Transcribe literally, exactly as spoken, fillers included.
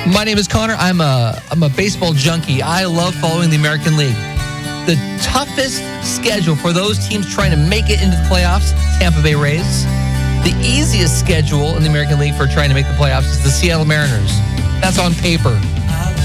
My name is Connor. I'm a I'm a baseball junkie. I love following the American League. The toughest schedule for those teams trying to make it into the playoffs, Tampa Bay Rays. The easiest schedule in the American League for trying to make the playoffs is the Seattle Mariners. That's on paper.